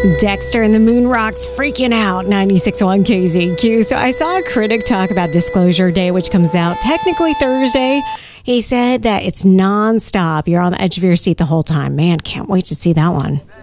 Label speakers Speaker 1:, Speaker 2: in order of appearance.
Speaker 1: Dexter and the Moon Rocks freaking out, 96.1 KZQ. So I saw a critic talk about Disclosure Day, which comes out technically Thursday. He said that it's nonstop. You're on the edge of your seat the whole time. Man, can't wait to see that one.